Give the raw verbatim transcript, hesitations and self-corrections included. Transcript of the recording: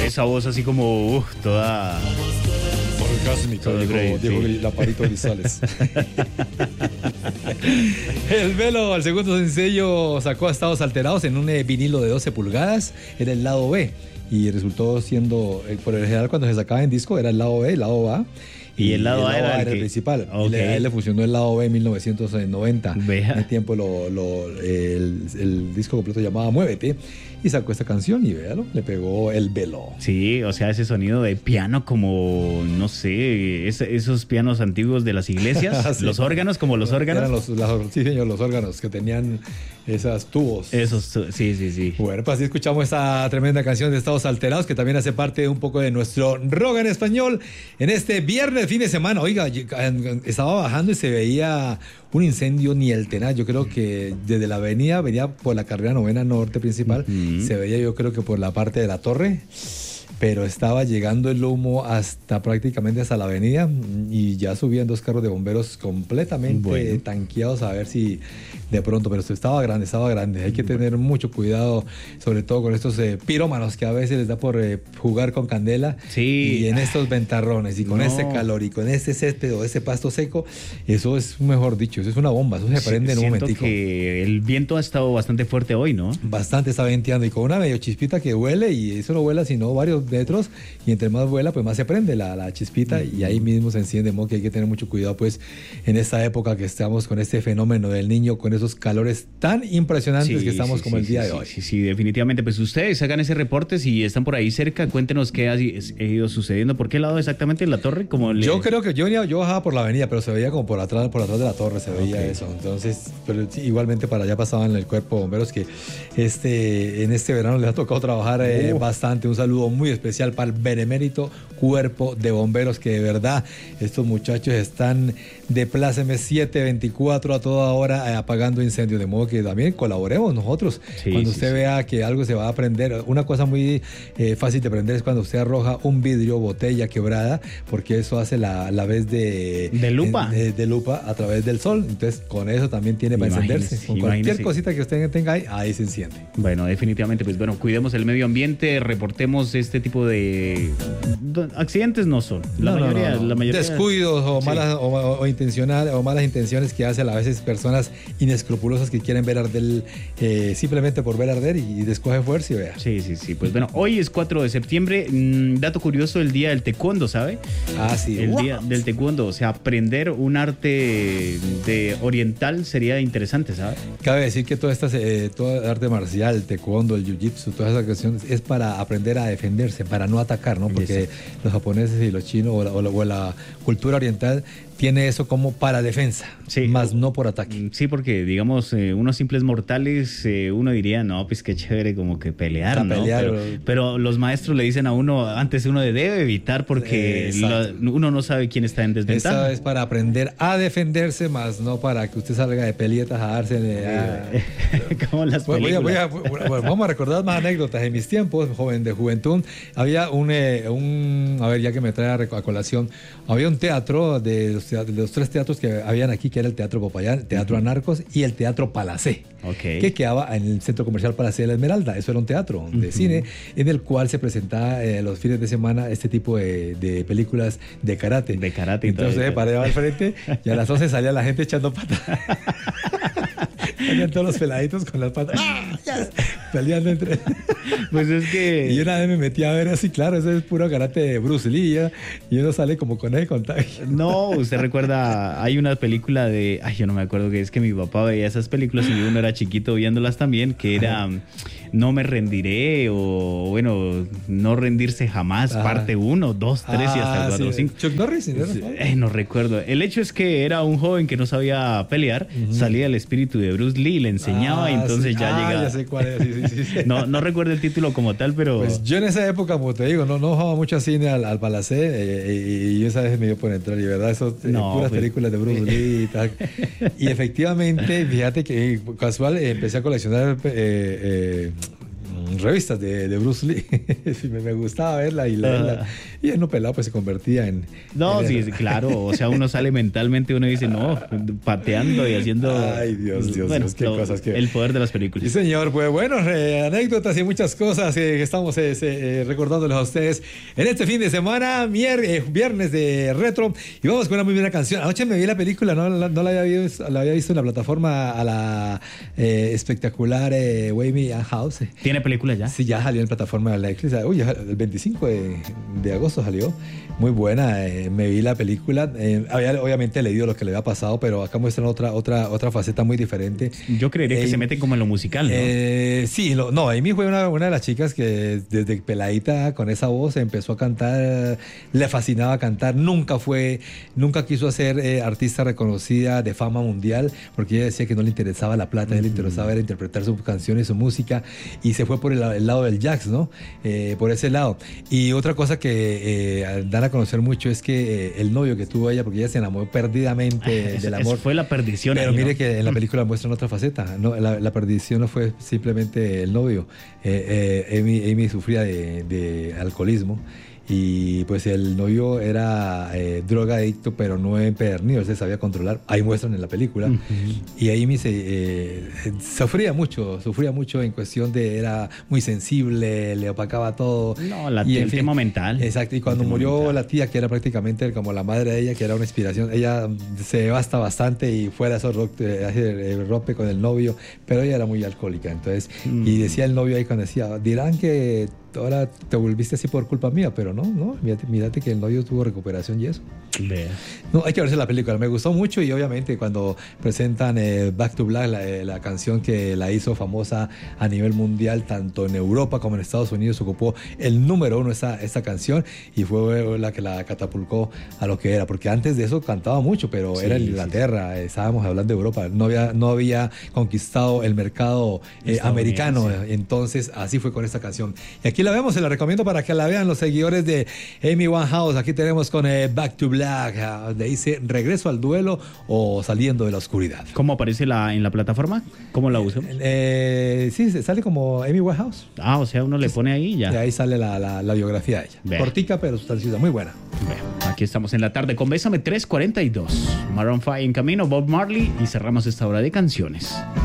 esa voz así como uh, toda... orgásmica, dijo, dijo sí. La Parito Grisales. El Velo, el segundo sencillo, sacó a Estados Alterados en un eh, vinilo de doce pulgadas, era el lado B, y resultó siendo, eh, por el general cuando se sacaba en disco era el lado B, el lado A. Y el lado, el lado A era, era el, el que... principal. Okay. Y le, a él le funcionó el lado B en mil novecientos noventa. Vea. En el tiempo lo, lo, el, el disco completo llamaba Muévete. Y sacó esta canción y véalo, le pegó el Velo. Sí, o sea, ese sonido de piano como, no sé, es, esos pianos antiguos de las iglesias, sí. Los órganos, como los órganos. Eran los, los, sí, señor, los órganos que tenían esos tubos. Esos, sí, sí, sí. Bueno, pues así escuchamos esta tremenda canción de Estados Alterados, que también hace parte un poco de nuestro rock en español. En este viernes, fin de semana, oiga, estaba bajando y se veía un incendio ni el tenaz. Yo creo que desde la avenida, venía por la carrera novena norte principal, uh-huh. Se veía yo creo que por la parte de la torre, pero estaba llegando el humo hasta prácticamente hasta la avenida y ya subían dos carros de bomberos completamente bueno. tanqueados a ver si de pronto, pero esto estaba grande, estaba grande. Hay que tener mucho cuidado, sobre todo con estos eh, pirómanos que a veces les da por eh, jugar con candela. Sí. Y en estos ventarrones y con no. este calor y con este césped o ese pasto seco, eso es, mejor dicho, eso es una bomba, eso se prende sí, en un momentico. Que el viento ha estado bastante fuerte hoy, ¿no? Bastante está venteando y con una medio chispita que huele, y eso no vuela sino varios metros, y entre más vuela pues más se prende la, la chispita mm. y ahí mismo se enciende. Mo, que hay que tener mucho cuidado pues en esta época que estamos con este fenómeno del niño, con esos calores tan impresionantes sí, que estamos sí, como sí, el día sí, de hoy. Sí, sí, definitivamente. Pues ustedes hagan ese reporte si están por ahí cerca, cuéntenos qué ha ido sucediendo. ¿Por qué lado exactamente en la torre? Como le... Yo creo que yo, venía, yo bajaba por la avenida, pero se veía como por atrás, por atrás de la torre, se veía okay. eso. Entonces, pero sí, igualmente para allá pasaban el cuerpo de bomberos que este, en este verano les ha tocado trabajar eh, uh. bastante. Un saludo muy especial para el benemérito cuerpo de bomberos, que de verdad estos muchachos están de pláceme siete veinticuatro a toda hora eh, apagando incendios, de modo que también colaboremos nosotros. Sí, cuando sí, usted sí. vea que algo se va a prender, una cosa muy eh, fácil de prender es cuando usted arroja un vidrio, botella quebrada, porque eso hace la, la vez de, de lupa de, de lupa a través del sol. Entonces con eso también tiene para encenderse. Con imagínese. Cualquier cosita que usted tenga ahí, ahí se enciende. Bueno, definitivamente, pues bueno, cuidemos el medio ambiente, reportemos este tipo de accidentes, no son la, no, mayoría, no, no, no. la mayoría descuidos o, sí. malas, o, o, intencional, o malas intenciones que hacen a veces personas inescrupulosas que quieren ver arder eh, simplemente por ver arder y descoge fuerza y vea. Sí, sí, sí. Pues bueno, hoy es cuatro de septiembre, mmm, dato curioso, el día del taekwondo, ¿sabe? Ah, sí. El What? día del taekwondo, o sea, aprender un arte de oriental sería interesante, ¿sabe? Cabe decir que toda esta eh, toda arte marcial, el taekwondo, el jiu-jitsu, todas esas cuestiones es para aprender a defenderse, para no atacar, ¿no? Porque sí. los japoneses y los chinos o la, o la, o la cultura oriental tiene eso como para defensa, sí, más no por ataque. Sí, porque digamos, eh, unos simples mortales, eh, uno diría, no, pues qué chévere como que pelear, ¿no? Pelear, pero, pero los maestros le dicen a uno, antes uno debe evitar porque la, uno no sabe quién está en desventaja. Esa es para aprender a defenderse, más no para que usted salga de pelietas a darse de, a... como las películas. Voy a, voy a, bueno, vamos a recordar más anécdotas. En mis tiempos, joven de juventud, había un, eh, un a ver, ya que me trae a colación, había un teatro de los de los tres teatros que habían aquí, que era el Teatro Popayán, el Teatro uh-huh. Anarcos y el Teatro Palacé, okay. que quedaba en el Centro Comercial Palacé de la Esmeralda. Eso era un teatro de uh-huh. cine en el cual se presentaba eh, los fines de semana este tipo de, de películas de karate. De karate. Entonces se paraba al frente y a las once salía la gente echando patas. Salían todos los peladitos con las patas. ¡Ah! Yes! Peleando entre... Pues es que... Y una vez me metí a ver así, claro, eso es puro karate de Bruce Lee, ¿ya? Y uno sale como con ese contagio. No, usted recuerda, hay una película de... Ay, yo no me acuerdo, que es que mi papá veía esas películas y uno era chiquito viéndolas también, que era No me rendiré, o bueno, No rendirse jamás, Ajá. parte uno, dos, tres ah, y hasta cuatro, sí. cinco. Chuck Norris, ¿no? Eh, no recuerdo. El hecho es que era un joven que no sabía pelear, uh-huh. salía el espíritu de Bruce Lee, le enseñaba ah, y entonces sí. ya ah, llegaba. Ya sé cuál es, sí, sí, sí. no, no recuerdo el título como tal, pero... Pues yo en esa época, como te digo, no, no jugaba mucho a cine al, al Palacé eh, y esa vez me dio por entrar, y verdad, eso, no, puras pues... películas de Bruce Lee y tal. Y efectivamente, fíjate que casual, eh, empecé a coleccionar eh, eh, revistas de, de Bruce Lee. me, me gustaba verla y leerla. Uh, y en no pelado pues se convertía en... No, en sí, sí, claro. O sea, uno sale mentalmente, uno dice, no, pateando y haciendo... Ay, Dios, Dios, bueno, Dios, qué lo, cosas que... El poder de las películas. Sí, señor. Pues bueno, eh, anécdotas y muchas cosas eh, que estamos eh, eh, recordándoles a ustedes en este fin de semana, mier eh, viernes de retro. Y vamos con una muy buena canción. Anoche me vi la película, no, no, no la, había visto, la había visto en la plataforma a la eh, espectacular eh, Amy House. ¿Tiene película ya? Sí, ya salió en plataforma de Netflix. Uy, el veinticinco de, de agosto salió. Muy buena. Eh, me vi la película. Eh, había obviamente leído lo que le había pasado, pero acá muestran otra, otra, otra faceta muy diferente. Yo creería eh, que se meten como en lo musical, ¿no? Eh, sí, lo, no, Amy fue una, una de las chicas que desde peladita con esa voz empezó a cantar, le fascinaba cantar, nunca fue, nunca quiso ser eh, artista reconocida de fama mundial, porque ella decía que no le interesaba la plata, mm-hmm. le interesaba era interpretar sus canciones, su música, y se fue por el, el lado del jazz, ¿no? Eh, por ese lado. Y otra cosa que eh, dan a conocer mucho es que eh, el novio que tuvo ella, porque ella se enamoró perdidamente es, del amor. Fue la perdición. Pero ahí, mire ¿no? que en la película muestran otra faceta, ¿no? La, la perdición no fue simplemente el novio. Eh, eh, Amy, Amy sufría de, de alcoholismo y pues el novio era eh, drogadicto, pero no empedernido, se sabía controlar. Ahí muestran en la película. Uh-huh. Y Amy se, eh, sufría mucho, sufría mucho en cuestión de, era muy sensible, le opacaba todo. No, la, y, el en fin, tema mental. Exacto, y cuando murió mental. La tía, que era prácticamente como la madre de ella, que era una inspiración, ella se devasta bastante y fuera eso rompe con el novio, pero ella era muy alcohólica, entonces, uh-huh. y decía el novio ahí cuando decía, dirán que ahora te volviste así por culpa mía, pero no, no, mírate, mírate que el novio tuvo recuperación y eso. Vea. No, hay que verse la película, me gustó mucho y obviamente cuando presentan eh, Back to Black, la, eh, la canción que la hizo famosa a nivel mundial, tanto en Europa como en Estados Unidos, ocupó el número uno esta, esta canción y fue la que la catapultó a lo que era, porque antes de eso cantaba mucho, pero sí, era en Inglaterra, sí, sí. estábamos hablando de Europa, no había, no había conquistado el mercado eh, americano, sí. Entonces así fue con esta canción. Y aquí la vemos, se la recomiendo para que la vean los seguidores de Amy Winehouse. Aquí tenemos con eh, Back to Black, uh, le dice regreso al duelo o saliendo de la oscuridad. ¿Cómo aparece la, en la plataforma? ¿Cómo la uso? Eh, sí, sale como Amy Winehouse. Ah, o sea, uno le pone ahí y ya. Y ahí sale la, la, la biografía de ella. Vea. Cortica pero sustanciosa, muy buena. Vea. Aquí estamos en la tarde con Bésame tres cuarenta y dos. Maroon cinco en camino, Bob Marley y cerramos esta hora de canciones.